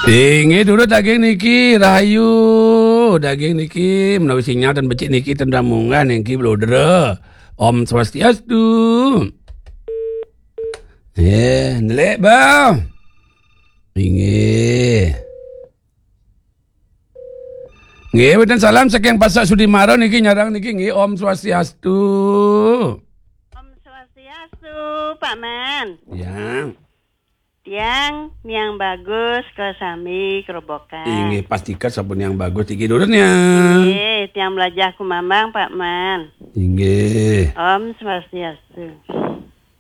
Inggih dulu daging niki rahayu. Daging niki menawi sinyal dan becik niki tendamungan niki blodera. Om Swastiastu. Nelek bang. Inggih. Nggih, wonten salam saking Pasak Sudimara niki nyarang niki nggih Om Swastiastu. Om Swastiastu, Pak Man. Ya. Tiang yang bagus ke sami kerobokan. Inggih pastikan sabun yang bagus iki durutnya. Tiang belajar ku Mamang Pak Man. Inggih. Om Swastiastu.